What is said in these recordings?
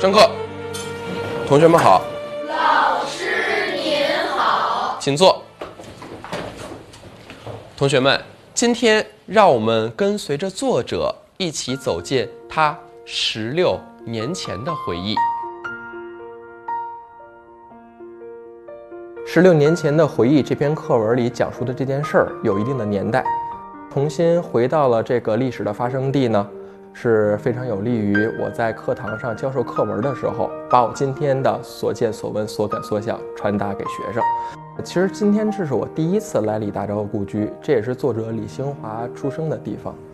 上课，同学们好。 老师您好， 请坐。同学们，今天让我们跟随着作者一起走进他16年前的回忆。16年前的回忆这篇课文里讲述的这件事儿有一定的年代，重新回到了这个历史的发生地呢，是非常有利于我在课堂上教授课文的时候，把我今天的所见所闻所感所想传达给学生。其实今天这是我第一次来李大钊故居，这也是作者李兴华出生的地方。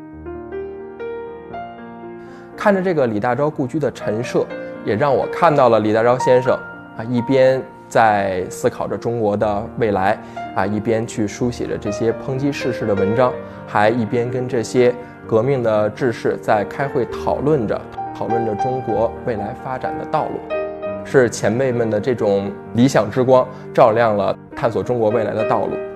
看着这个李大钊故居的陈设，也让我看到了李大钊先生一边在思考着中国的未来一边去书写着这些抨击世事的文章，还一边跟这些革命的志士在开会讨论着中国未来发展的道路。是前辈们的这种理想之光照亮了探索中国未来的道路。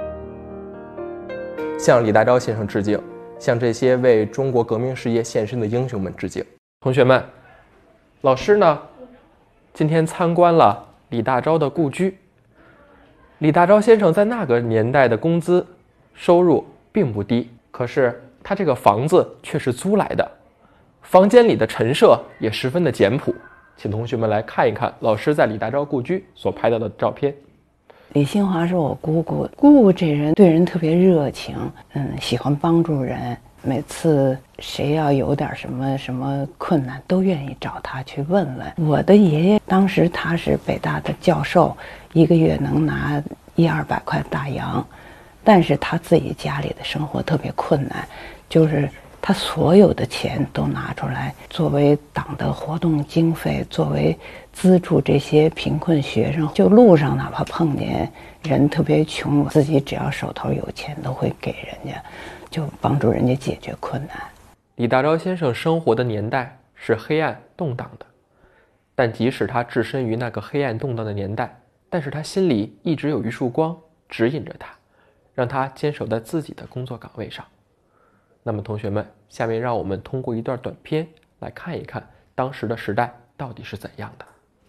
向李大钊先生致敬，向这些为中国革命事业献身的英雄们致敬。同学们，老师呢今天参观了李大钊的故居。李大钊先生在那个年代的工资收入并不低，可是他这个房子却是租来的，房间里的陈设也十分的简朴。请同学们来看一看老师在李大钊故居所拍到的照片。 李兴华是我姑姑，姑姑这人对人特别热情，喜欢帮助人，每次谁要有点什么困难都愿意找他去问问。我的爷爷当时他是北大的教授，一个月能拿100-200块大洋，但是他自己家里的生活特别困难，就是他所有的钱都拿出来作为党的活动经费，作为资助这些贫困学生。就路上哪怕碰见人特别穷，自己只要手头有钱都会给人家，就帮助人家解决困难。 李大钊先生生活的年代是黑暗动荡的，但即使他置身于那个黑暗动荡的年代，但是他心里一直有一束光指引着他，让他坚守在自己的工作岗位上。那么同学们，下面让我们通过一段短片来看一看当时的时代到底是怎样的。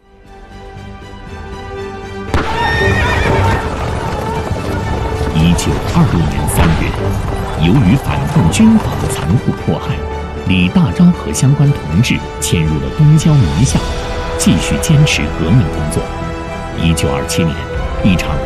1926年3月，由于反动军阀的残酷迫害，李大钊和相关同志迁入了东郊民巷，继续坚持革命工作。1927年，一场